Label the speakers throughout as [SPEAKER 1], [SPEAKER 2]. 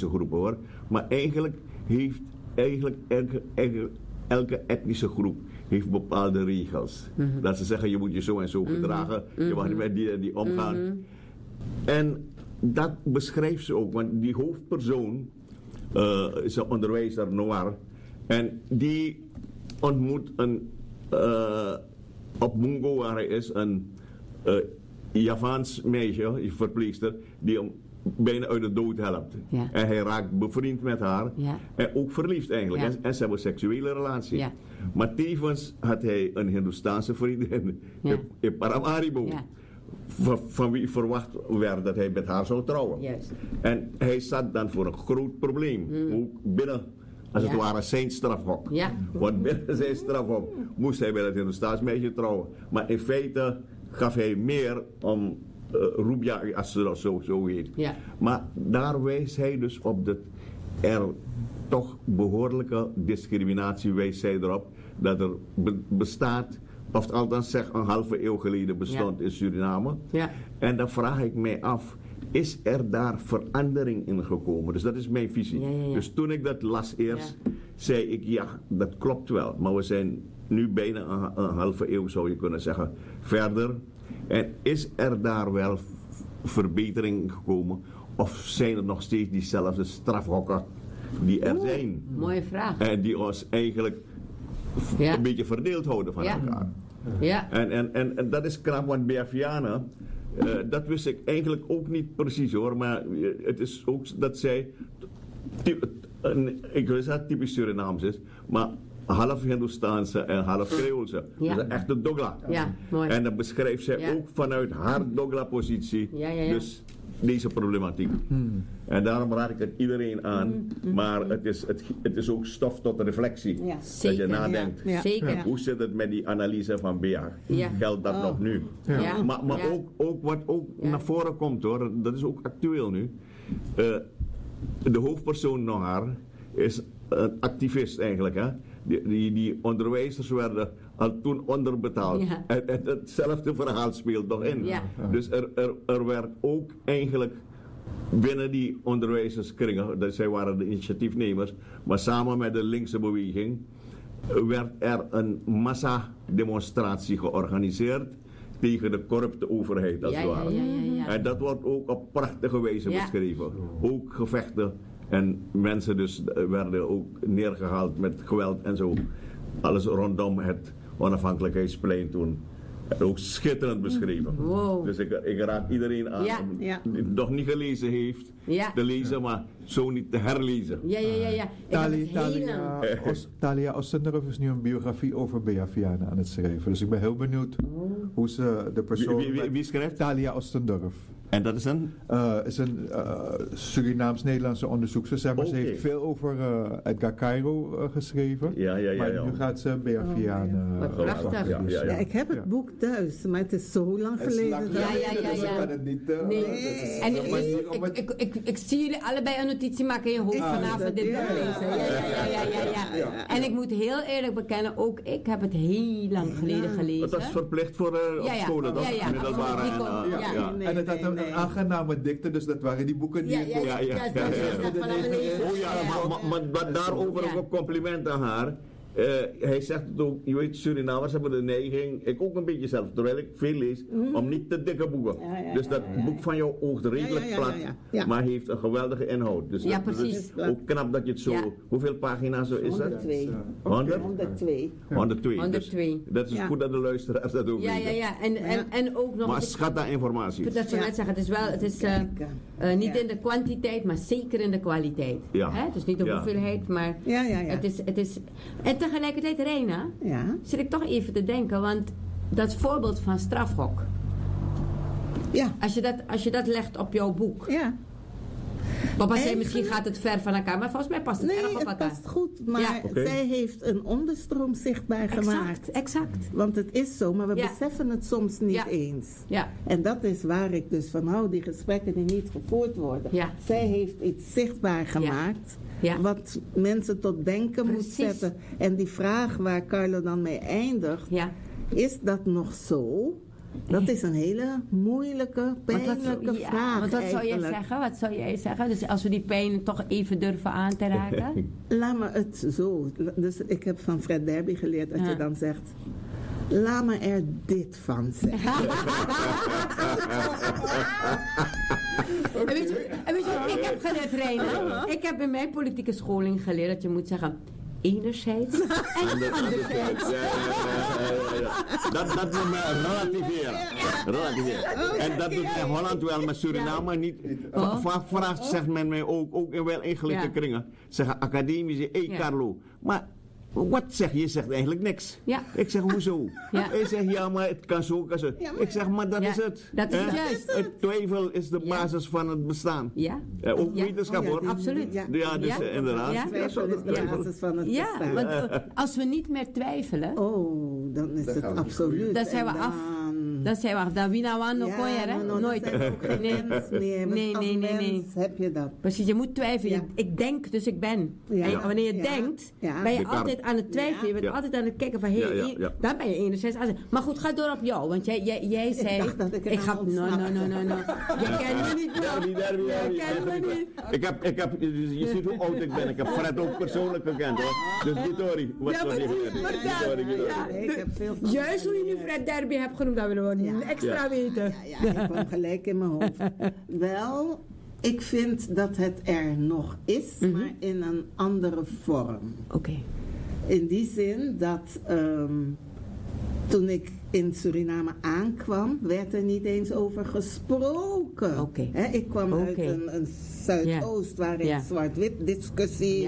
[SPEAKER 1] etnische groepen hoor. Maar eigenlijk heeft elke etnische groep heeft bepaalde regels. Dat ze zeggen, je moet je zo en zo gedragen, je mag niet met die en die omgaan. En dat beschrijft ze ook, want die hoofdpersoon is een onderwijzer Noir. En die ontmoet op Mungo waar hij is, een Javaans meisje, een verpleegster, die hem bijna uit de dood helpt.
[SPEAKER 2] Ja. En
[SPEAKER 1] hij raakt bevriend met haar.
[SPEAKER 2] Ja.
[SPEAKER 1] En ook verliefd eigenlijk.
[SPEAKER 2] Ja.
[SPEAKER 1] En ze hebben een seksuele relatie.
[SPEAKER 2] Ja.
[SPEAKER 1] Maar tevens had hij een Hindoestaanse vriendin in Paramaribo.
[SPEAKER 2] Ja.
[SPEAKER 1] Van wie verwacht werd dat hij met haar zou trouwen.
[SPEAKER 2] Juist.
[SPEAKER 1] En hij zat dan voor een groot probleem. Ook binnen, als het ware, zijn strafhok.
[SPEAKER 2] Ja.
[SPEAKER 1] Want binnen zijn strafhok moest hij met het Hindoestaans meisje trouwen. Maar in feite gaf hij meer om Rubia, als ze dat zo heet.
[SPEAKER 2] Ja.
[SPEAKER 1] Maar daar wijst hij dus op dat er toch behoorlijke discriminatie wijst zij erop. Dat er bestaat, of althans zeg een halve eeuw geleden bestond in Suriname.
[SPEAKER 2] Ja.
[SPEAKER 1] En dan vraag ik mij af, is er daar verandering in gekomen? Dus dat is mijn visie.
[SPEAKER 2] Ja.
[SPEAKER 1] Dus toen ik dat las eerst, zei ik ja, dat klopt wel. Maar we zijn nu bijna een halve eeuw, zou je kunnen zeggen, verder. En is er daar wel verbetering gekomen? Of zijn er nog steeds diezelfde strafhokken die er zijn?
[SPEAKER 2] Mooie vraag.
[SPEAKER 1] En die ons eigenlijk een beetje verdeeld houden van elkaar.
[SPEAKER 2] Ja.
[SPEAKER 1] En dat is knap, want Beaviana, dat wist ik eigenlijk ook niet precies hoor. Maar het is ook dat zij, ik wist dat het typisch Surinaams is, maar half Hindoestaanse en half Creoolse.
[SPEAKER 2] Ja.
[SPEAKER 1] Dus een echte Dogla.
[SPEAKER 2] Ja, mooi.
[SPEAKER 1] En dat beschrijft zij ook vanuit haar Dogla-positie. Dus deze problematiek. En daarom raad ik het iedereen aan. Maar het is ook stof tot reflectie.
[SPEAKER 2] Ja.
[SPEAKER 1] Dat
[SPEAKER 2] Zeker,
[SPEAKER 1] je nadenkt.
[SPEAKER 2] ja. Zeker.
[SPEAKER 1] Hoe zit het met die analyse van Bea?
[SPEAKER 2] Ja.
[SPEAKER 1] Geldt dat nog nu?
[SPEAKER 2] Ja.
[SPEAKER 1] Maar ook wat ook naar voren komt hoor, dat is ook actueel nu. De hoofdpersoon Nohar is een activist eigenlijk. Hè? Die onderwijzers werden al toen onderbetaald.
[SPEAKER 2] Ja.
[SPEAKER 1] En hetzelfde verhaal speelt nog in.
[SPEAKER 2] Ja.
[SPEAKER 1] Dus er werd ook eigenlijk binnen die onderwijzerskringen, zij waren de initiatiefnemers, maar samen met de linkse beweging werd er een massademonstratie georganiseerd tegen de corrupte overheid als het ware.
[SPEAKER 2] Ja.
[SPEAKER 1] En dat wordt ook op prachtige wijze beschreven. Ook gevechten en mensen dus werden ook neergehaald met geweld en zo. Alles rondom het onafhankelijkheidsplein toen. Ook schitterend beschreven.
[SPEAKER 2] Wow.
[SPEAKER 1] Dus ik raad iedereen aan die het nog niet gelezen heeft, te lezen, maar zo niet te herlezen.
[SPEAKER 2] Ja.
[SPEAKER 3] Thalia Oostendorff is nu een biografie over Beaviana aan het schrijven. Dus ik ben heel benieuwd hoe ze de persoon...
[SPEAKER 1] Wie schrijft?
[SPEAKER 3] Thalia Oostendorff.
[SPEAKER 1] En dat is een?
[SPEAKER 3] Is een Surinaams-Nederlandse onderzoekster. Ze heeft veel over Edgar Cairo geschreven. Maar nu gaat ze Beaviana...
[SPEAKER 2] Prachtig.
[SPEAKER 4] Ja, ik heb het boek thuis, maar het is zo lang geleden.
[SPEAKER 3] Dus ik kan het niet...
[SPEAKER 2] En ik zie jullie allebei een notitie maken in je hoofd vanavond dit boek lezen. Ja. En ik moet heel eerlijk bekennen, ook ik heb het heel lang geleden gelezen.
[SPEAKER 1] Het was verplicht voor scholen, toch?
[SPEAKER 3] En het had een aangename dikte, dus dat waren die boeken die...
[SPEAKER 1] Maar daarover ook een compliment aan haar. Hij zegt het ook, je weet, Surinamers hebben de neiging, ik ook een beetje zelf, terwijl ik veel lees, om niet te dikke boeken. Dus dat boek van jou oogt redelijk plat, maar heeft een geweldige inhoud. Dus dat is ook knap dat je het zo... Hoeveel pagina's zo is dat?
[SPEAKER 4] 102.
[SPEAKER 1] 102. Dus dat is goed dat de luisteraars dat ook weten.
[SPEAKER 2] En ook nog...
[SPEAKER 1] Maar schat aan informatie.
[SPEAKER 2] Dat zou net zeggen, het is niet in de kwantiteit, maar zeker in de kwaliteit. Dus niet de hoeveelheid, maar het is... En tegelijkertijd, Reina, zit ik toch even te denken, want dat voorbeeld van strafhok. Ja. Als je dat legt op jouw boek. Ja. Papa zei, misschien gaat het ver van elkaar, maar volgens mij past het erg op elkaar.
[SPEAKER 4] Nee, het past goed, maar zij heeft een onderstroom zichtbaar gemaakt.
[SPEAKER 2] Exact.
[SPEAKER 4] Want het is zo, maar we beseffen het soms niet eens. Ja. En dat is waar ik dus van hou, die gesprekken die niet gevoerd worden. Ja. Zij heeft iets zichtbaar gemaakt. Ja. Wat mensen tot denken moet zetten. En die vraag waar Carlo dan mee eindigt, is dat nog zo? Dat is een hele moeilijke, pijnlijke vraag.
[SPEAKER 2] Want wat zou jij zeggen? Wat zou jij zeggen? Dus als we die pijn toch even durven aan te raken?
[SPEAKER 4] Laat me het zo. Dus ik heb van Fred Derby geleerd dat je dan zegt... Laat me er dit van zeggen.
[SPEAKER 2] En weet je wat ik heb geleerd, Reina? Ik heb in mijn politieke scholing geleerd dat je moet zeggen... enerzijds en anderzijds.
[SPEAKER 1] Dat moet men relativeren. En dat doet in Holland wel, maar Suriname niet. Vaak zegt men mij ook in wel ingelichte kringen. Zeggen academici, Carlo. Maar wat zeg je? Je zegt eigenlijk niks.
[SPEAKER 2] Ja.
[SPEAKER 1] Ik zeg, hoezo? Hij zegt, ja, maar het kan zo, kan zo. Ik zeg, maar dat is het.
[SPEAKER 2] Dat is juist.
[SPEAKER 1] Het twijfel is de basis van het bestaan.
[SPEAKER 2] Ja.
[SPEAKER 1] Ook wetenschap hoor.
[SPEAKER 2] Absoluut.
[SPEAKER 1] Ja, dus inderdaad.
[SPEAKER 4] Ja. Twijfel is de basis van het bestaan.
[SPEAKER 2] Want als we niet meer twijfelen...
[SPEAKER 4] dan is het absoluut.
[SPEAKER 2] Dan zijn we af. Dan zijn we af. Dan wie nou aan nog hè? Nooit.
[SPEAKER 4] Nee. Heb je dat?
[SPEAKER 2] Precies, je moet twijfelen. Ja. Ik denk, dus ik ben. Ja. En wanneer je denkt, ben je altijd aan het twijfelen. Je bent altijd aan het kijken van, daar ben je enerzijds aan. Maar goed, ga door op jou. Want jij zei... Ik ga... No. Je kent me niet. Je kent me niet.
[SPEAKER 1] Je ziet hoe oud ik ben. Ik heb Fred ook persoonlijk gekend hoor. Dus Vittori.
[SPEAKER 4] Ik heb veel van...
[SPEAKER 2] Juist hoe je nu Fred Derby hebt genoemd, dat we nog extra weten.
[SPEAKER 4] Ja, ik kwam gelijk in mijn hoofd. Wel, ik vind dat het er nog is, maar in een andere vorm.
[SPEAKER 2] Oké.
[SPEAKER 4] In die zin dat toen ik in Suriname aankwam, werd er niet eens over gesproken.
[SPEAKER 2] Okay.
[SPEAKER 4] Ik kwam uit een Zuidoost waarin zwart-wit discussie...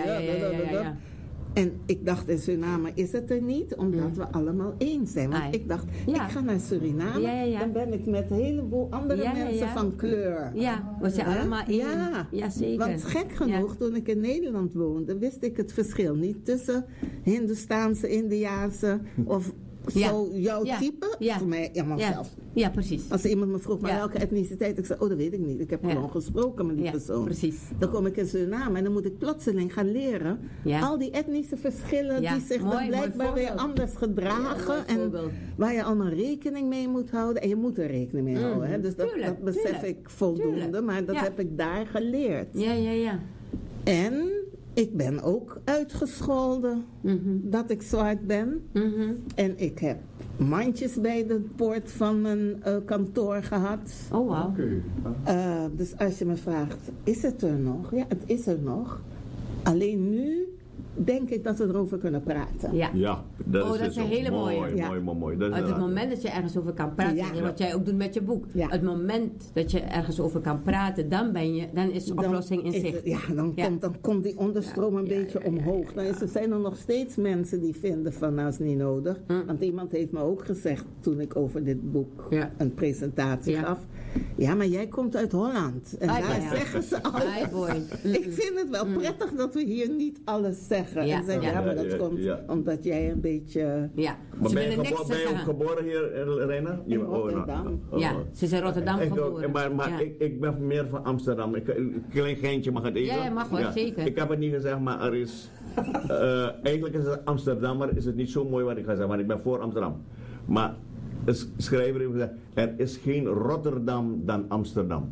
[SPEAKER 4] En ik dacht, in Suriname is het er niet, omdat we allemaal één zijn. Want ik dacht, ik ga naar Suriname, dan ben ik met een heleboel andere mensen van kleur.
[SPEAKER 2] Ja, we zijn allemaal één. Ja, zeker.
[SPEAKER 4] Want gek genoeg, toen ik in Nederland woonde, wist ik het verschil niet tussen Hindoestaanse, Indiaanse of... Zo jouw type? Voor mij helemaal zelf.
[SPEAKER 2] Ja, precies.
[SPEAKER 4] Als iemand me vroeg, maar welke etniciteit? Ik zei, dat weet ik niet. Ik heb gewoon gesproken met die persoon.
[SPEAKER 2] Precies.
[SPEAKER 4] Dan kom ik in Suriname en dan moet ik plotseling gaan leren. Al die etnische verschillen die zich dan blijkbaar weer anders gedragen. En waar je allemaal rekening mee moet houden. En je moet er rekening mee houden. Hè? Dus dat besef ik voldoende. Maar dat heb ik daar geleerd.
[SPEAKER 2] Ja.
[SPEAKER 4] En... ik ben ook uitgescholden dat ik zwart ben. En ik heb mandjes bij de poort van mijn kantoor gehad.
[SPEAKER 2] Oh, wow.
[SPEAKER 4] Dus als je me vraagt, is het er nog? Ja, het is er nog. Alleen nu denk ik dat we erover kunnen praten.
[SPEAKER 1] Ja,
[SPEAKER 2] dat is een hele mooie.
[SPEAKER 1] Mooi.
[SPEAKER 2] Uit het moment dat je ergens over kan praten, wat jij ook doet met je boek. Ja. Het moment dat je ergens over kan praten, dan is de oplossing in zicht.
[SPEAKER 4] Dan komt die onderstroom een beetje omhoog. Dan zijn er nog steeds mensen die vinden van, nou is niet nodig. Want iemand heeft me ook gezegd, toen ik over dit boek een presentatie gaf. Ja, maar jij komt uit Holland. En daar zeggen ze al. Ik vind het wel prettig dat we hier niet alles zeggen. En zeggen, maar dat komt omdat jij een beetje...
[SPEAKER 1] Maar ben je ook geboren hier, Reina?
[SPEAKER 4] In Rotterdam.
[SPEAKER 2] Ze is in Rotterdam geboren.
[SPEAKER 1] Maar ik ben meer van Amsterdam. Een klein geintje mag het even.
[SPEAKER 2] Ja, mag wel, zeker.
[SPEAKER 1] Ik heb het niet gezegd, maar er is... eigenlijk is het Amsterdammer, is het niet zo mooi wat ik ga zeggen, want ik ben voor Amsterdam. Maar de schrijver heeft gezegd, er is geen Rotterdam dan Amsterdam.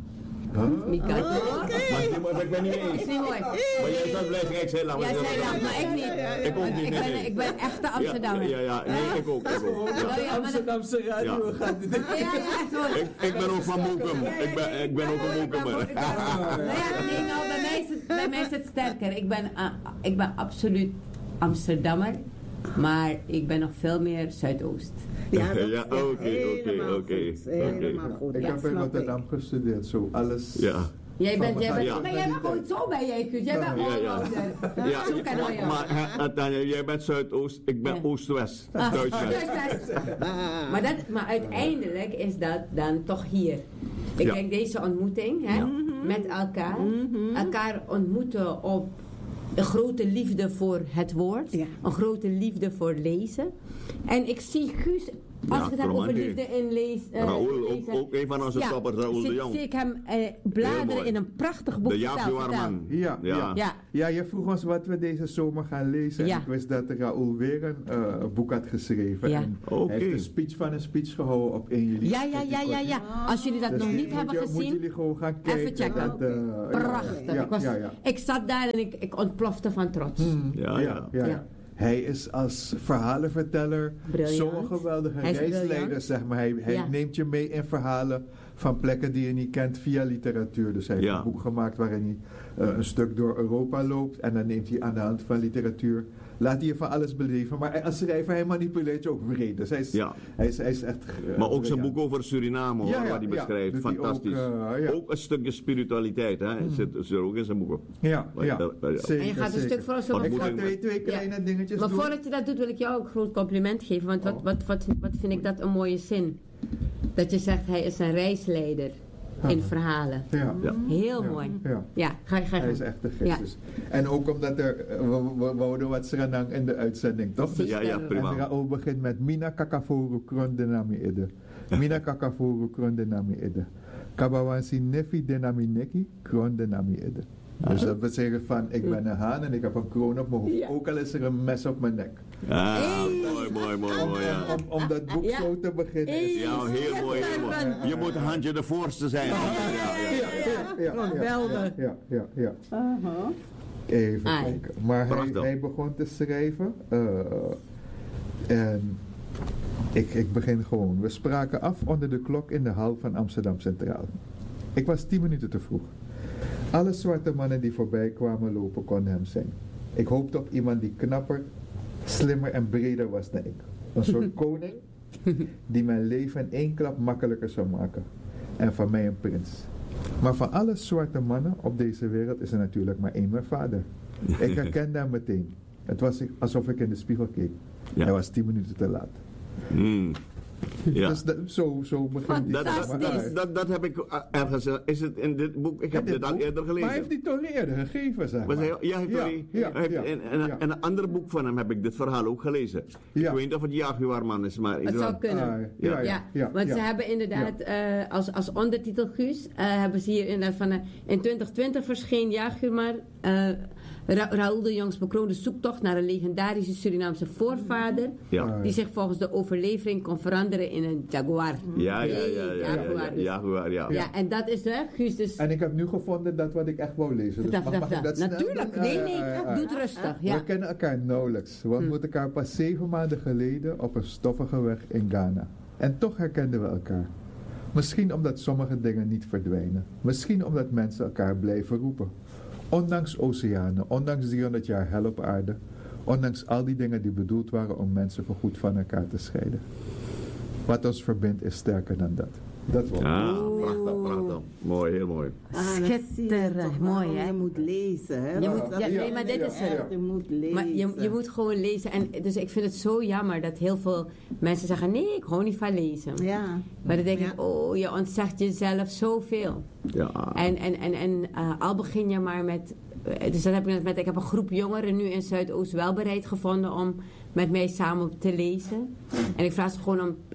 [SPEAKER 1] Maar ik ben niet eens.
[SPEAKER 2] Is niet mooi.
[SPEAKER 1] Maar jij zou blijven, ik zei lang.
[SPEAKER 2] Jij zei lang, maar ik niet.
[SPEAKER 1] Ik ook niet.
[SPEAKER 2] Ik ben echte Amsterdammer.
[SPEAKER 1] Nee, ik ook.
[SPEAKER 3] Amsterdamse radio gaat dit.
[SPEAKER 1] Ik ben ook van Moekum. Ik ben ook een Moekummer.
[SPEAKER 2] Bij mij is het sterker. Ik ben absoluut Amsterdammer. Maar ik ben nog veel meer Zuidoost.
[SPEAKER 1] Oké.
[SPEAKER 4] Helemaal goed.
[SPEAKER 3] Ik heb in Rotterdam gestudeerd, zo alles.
[SPEAKER 2] Jij bent gewoon zo bij jij. Jij bent allrounder.
[SPEAKER 1] Maar jij bent Zuidoost, ik ben Oost-West. Duits-West.
[SPEAKER 2] Maar uiteindelijk is dat dan toch hier. Ik denk deze ontmoeting met elkaar. Elkaar ontmoeten op een grote liefde voor het woord. Een grote liefde voor lezen. En ik zie Guus Als ik het heb over liefde in lees...
[SPEAKER 1] Raoul, ook een van onze toppers, Raoul de Jong.
[SPEAKER 2] Zie ik hem bladeren in een prachtig boek.
[SPEAKER 1] De Jaguarman.
[SPEAKER 3] Ja, je vroeg ons wat we deze zomer gaan lezen. Ja. Ik wist dat Raoul weer een boek had geschreven. Ja. En hij heeft een speech van een speech gehouden op 1 juli.
[SPEAKER 2] Ja. Als jullie dat nog niet hebben gezien...
[SPEAKER 3] Moeten jullie gewoon gaan kijken.
[SPEAKER 2] Even checken. Prachtig. Ik zat daar en ik ontplofte van trots.
[SPEAKER 3] Ja. Hij is als verhalenverteller zo'n geweldige reisleider, zeg maar. Hij neemt je mee in verhalen van plekken die je niet kent via literatuur. Dus hij heeft een boek gemaakt waarin hij een stuk door Europa loopt. En dan neemt hij aan de hand van literatuur, laat hij je van alles beleven. Maar als schrijver, hij manipuleert je ook breed. Dus hij is echt...
[SPEAKER 1] maar ook zijn boek over Suriname, hoor, wat hij beschrijft. Fantastisch. Ook een stukje spiritualiteit, hè. Zit er ook in zijn boeken.
[SPEAKER 3] Ja.
[SPEAKER 2] Zeker, en je gaat een stuk voor ons...
[SPEAKER 3] Ik ga twee kleine dingetjes doen.
[SPEAKER 2] Maar voordat je dat doet, wil ik jou ook een groot compliment geven. Want wat vind ik dat een mooie zin. Dat je zegt, hij is een reisleider in verhalen.
[SPEAKER 3] Ja.
[SPEAKER 2] Heel mooi. Ja, ga.
[SPEAKER 3] Hij is echt de Christus. Ja. En ook omdat we wouden wat Sranang in de uitzending, toch?
[SPEAKER 1] Ja, prima.
[SPEAKER 3] En Raoul begint met Mina Kakafuru Krondenami Ede. Mina Kakafuru Krondenami Ede. Kabawansi Nefi Denami Neki Krondenami Ede. Dus dat wil zeggen van, ik ben een haan en ik heb een kroon op mijn hoofd. Ja. Ook al is er een mes op mijn nek.
[SPEAKER 1] Mooi. Ja.
[SPEAKER 3] Om dat boek zo te beginnen.
[SPEAKER 1] Ja, heel mooi. Je moet handje de voorste zijn.
[SPEAKER 2] Geweldig.
[SPEAKER 3] Ja. Even kijken. Maar hij begon te schrijven. En ik begin gewoon. We spraken af onder de klok in de hal van Amsterdam Centraal. Ik was 10 minuten te vroeg. Alle zwarte mannen die voorbij kwamen lopen konden hem zijn. Ik hoopte op iemand die knapper, slimmer en breder was dan ik. Een soort koning die mijn leven in 1 klap makkelijker zou maken. En van mij een prins. Maar van alle zwarte mannen op deze wereld is er natuurlijk maar 1 mijn vader. Ik herkende hem meteen. Het was alsof ik in de spiegel keek. Hij was 10 minuten te laat.
[SPEAKER 1] Ja.
[SPEAKER 3] Dus zo begint
[SPEAKER 1] dat heb ik ergens. Is het in dit boek? Ik heb dit al eerder gelezen.
[SPEAKER 3] Maar hij heeft die toch eerder gegeven, zeg maar.
[SPEAKER 1] En een ander boek van hem heb ik dit verhaal ook gelezen. Ik weet niet of het Jaguarman is, maar...
[SPEAKER 2] Het zou kunnen. Want ze hebben inderdaad als ondertitel, Guus, hebben ze hier inderdaad van... in 2020 verscheen Jaguar, Raoul de Jongs bekroonde zoektocht naar een legendarische Surinaamse voorvader, die zich volgens de overlevering kon veranderen in een jaguar.
[SPEAKER 1] Jaguar.
[SPEAKER 2] Ja, en dat is de Guus dus...
[SPEAKER 3] En ik heb nu gevonden dat wat ik echt wou lezen. Dus mag ik dat
[SPEAKER 2] natuurlijk. Nee, doe het rustig.
[SPEAKER 3] We kennen elkaar nauwelijks. We ontmoetten elkaar pas 7 maanden geleden op een stoffige weg in Ghana. En toch herkenden we elkaar. Misschien omdat sommige dingen niet verdwijnen. Misschien omdat mensen elkaar blijven roepen. Ondanks oceanen, ondanks 300 jaar hel op aarde, ondanks al die dingen die bedoeld waren om mensen voorgoed van elkaar te scheiden. Wat ons verbindt is sterker dan dat. Dat was
[SPEAKER 1] prachtig. Mooi, heel mooi.
[SPEAKER 2] Schitterend, mooi hè.
[SPEAKER 4] Je moet lezen hè.
[SPEAKER 2] Maar dit is het.
[SPEAKER 4] Je moet lezen.
[SPEAKER 2] Maar je moet gewoon lezen. En dus ik vind het zo jammer dat heel veel mensen zeggen, nee, ik hou niet van lezen. Ja. Maar dan denk ik, je ontzegt jezelf zoveel.
[SPEAKER 1] Ja.
[SPEAKER 2] En al begin je maar met... Dus dat heb ik net met... Ik heb een groep jongeren nu in Zuidoost wel bereid gevonden om met mij samen te lezen. En ik vraag ze gewoon om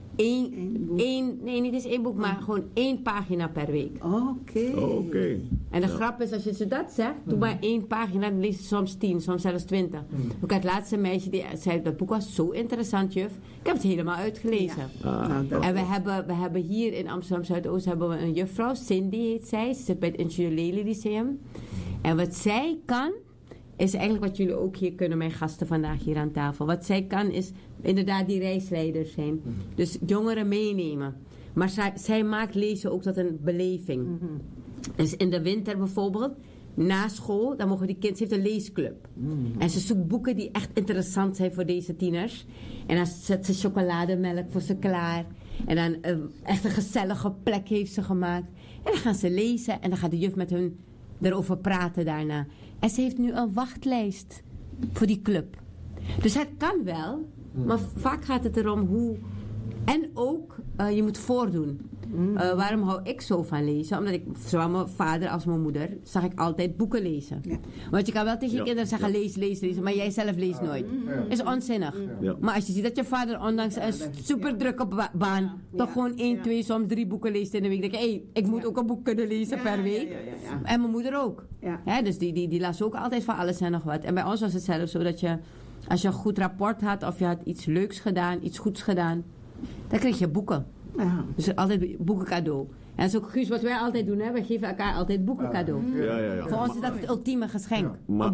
[SPEAKER 2] niet eens 1 boek, maar gewoon 1 pagina per week.
[SPEAKER 4] Oké.
[SPEAKER 2] En de grap is, als je ze dat zegt, doe maar 1 pagina, dan lees je soms 10, soms zelfs 20. Ik had het laatste meisje die zei, dat boek was zo interessant, juf. Ik heb het helemaal uitgelezen. En we hebben hier in Amsterdam Zuidoost hebben we een juffrouw, Cindy heet zij. Ze zit bij het Ingenieur Lely Lyceum. En wat zij kan, is eigenlijk wat jullie ook hier kunnen, mijn gasten vandaag hier aan tafel. Wat zij kan is inderdaad die reisleiders zijn. Dus jongeren meenemen. Maar zij maakt lezen ook tot een beleving. Dus in de winter bijvoorbeeld, na school, dan mogen die kinderen, ze heeft een leesclub. En ze zoekt boeken die echt interessant zijn voor deze tieners. En dan zet ze chocolademelk voor ze klaar. En dan echt een gezellige plek heeft ze gemaakt. En dan gaan ze lezen en dan gaat de juf met hun erover praten daarna. En ze heeft nu een wachtlijst voor die club. Dus het kan wel, maar vaak gaat het erom hoe... En ook, je moet voordoen. Waarom hou ik zo van lezen? Omdat ik, zowel mijn vader als mijn moeder, zag ik altijd boeken lezen. Ja. Want je kan wel tegen je kinderen zeggen, lezen, maar jij zelf leest nooit. Is onzinnig. Ja. Maar als je ziet dat je vader, ondanks een super drukke baan, toch gewoon 1, 2, soms 3 boeken leest in de week. Dan denk ik, ik moet ook een boek kunnen lezen per week. En mijn moeder ook. Ja, dus die las ook altijd van alles en nog wat. En bij ons was het zelfs zo dat je, als je een goed rapport had of je had iets leuks gedaan, iets goeds gedaan, dan kreeg je boeken. Ja. Dus altijd boeken cadeau. En dat is ook Guus wat wij altijd doen, hè? We geven elkaar altijd boeken cadeau. Voor ons is dat het ultieme geschenk.